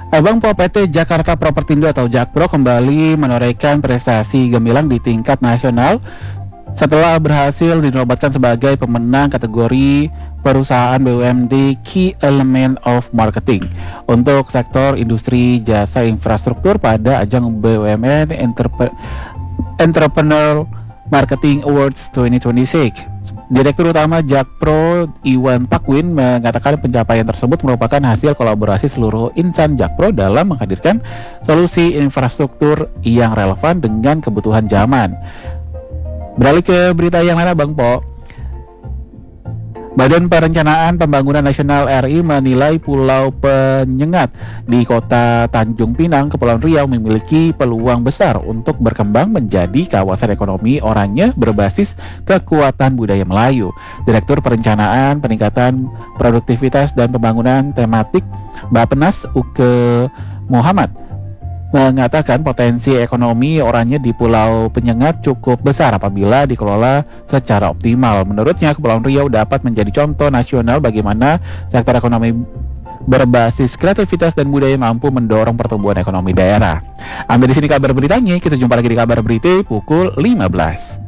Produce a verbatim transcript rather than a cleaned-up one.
Abang Po P T Jakarta Propertindo atau Jakpro kembali menorehkan prestasi gemilang di tingkat nasional setelah berhasil dinobatkan sebagai pemenang kategori perusahaan B U M D Key Element of Marketing untuk sektor industri jasa infrastruktur pada ajang B U M N Entrep- Entrepreneur Marketing Awards dua ribu dua puluh enam. Direktur Utama Jakpro Iwan Pakwin mengatakan pencapaian tersebut merupakan hasil kolaborasi seluruh insan Jakpro dalam menghadirkan solusi infrastruktur yang relevan dengan kebutuhan zaman. Beralih ke berita yang mana, Bang Po? Badan Perencanaan Pembangunan Nasional R I menilai Pulau Penyengat di kota Tanjung Pinang, Kepulauan Riau memiliki peluang besar untuk berkembang menjadi kawasan ekonomi oranye berbasis kekuatan budaya Melayu. Direktur Perencanaan, Peningkatan Produktivitas dan Pembangunan Tematik Bappenas Uke Muhammad mengatakan potensi ekonomi oranye di Pulau Penyengat cukup besar apabila dikelola secara optimal. Menurutnya, Kepulauan Riau dapat menjadi contoh nasional bagaimana sektor ekonomi berbasis kreativitas dan budaya mampu mendorong pertumbuhan ekonomi daerah. Ambil di sini kabar beritanya, kita jumpa lagi di kabar berita pukul lima belas.